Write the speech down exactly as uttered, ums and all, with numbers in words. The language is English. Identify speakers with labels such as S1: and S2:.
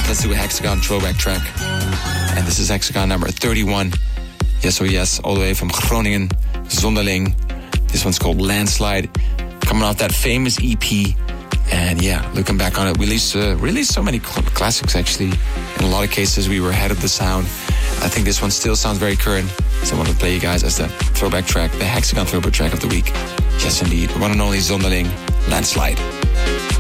S1: Let's do a Hexagon throwback track. And this is Hexagon number thirty-one. Yes, oh yes, all the way from Groningen, Zonderling. This one's called Landslide. Coming off that famous E P. And yeah, looking back on it, we released, uh, released so many cl- classics actually. In a lot of cases, we were ahead of the sound. I think this one still sounds very current. So I want to play you guys as the throwback track, the Hexagon throwback track of the week. Yes, indeed. One and only Zonderling, Landslide.